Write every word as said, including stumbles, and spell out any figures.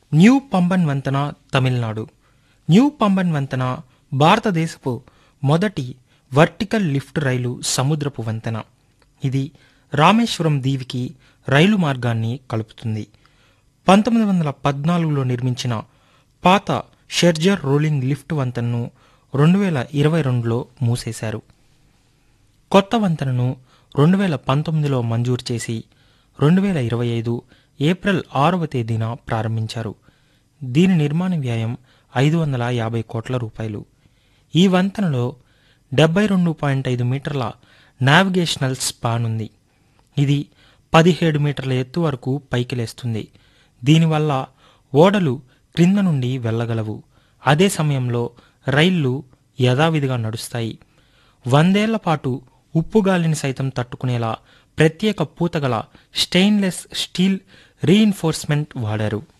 New Pamban వంతెన Tamil Nadu. New Pamban వంతెన భారతదేశపు మొదటి వర్టికల్ లిఫ్ట్ రైలు సముద్రపు వంతెన. ఇది రామేశ్వరం దీవికి రైలు మార్గాన్ని కలుపుతుంది. పంతొమ్మిది వందల పద్నాలుగులో నిర్మించిన పాత షెర్జర్ రోలింగ్ లిఫ్ట్ వంతెనను రెండు వేల ఇరవై రెండులో మూసేశారు. కొత్త వంతెనను రెండు వేల పంతొమ్మిదిలో మంజూరు చేసి రెండు వేల ఇరవై ఐదు ఏప్రిల్ ఆరవ తేదీన ప్రారంభించారు. దీని నిర్మాణ వ్యయం ఐదు వందల యాభై కోట్ల రూపాయలు. ఈ వంతెనలో డెబ్బై రెండు పాయింట్ ఐదు మీటర్ల నావిగేషనల్ స్పాన్ ఉంది. ఇది పదిహేడు మీటర్ల ఎత్తు వరకు పైకి లేస్తుంది. దీనివల్ల ఓడలు క్రింద నుండి వెళ్ళగలవు. అదే సమయంలో రైళ్లు యథావిధిగా నడుస్తాయి. వందేళ్ల పాటు ఉప్పుగాలిని సైతం తట్టుకునేలా ప్రత్యేక పూతగల స్టెయిన్లెస్ స్టీల్ రీఇన్ఫోర్స్మెంట్ వాడారు.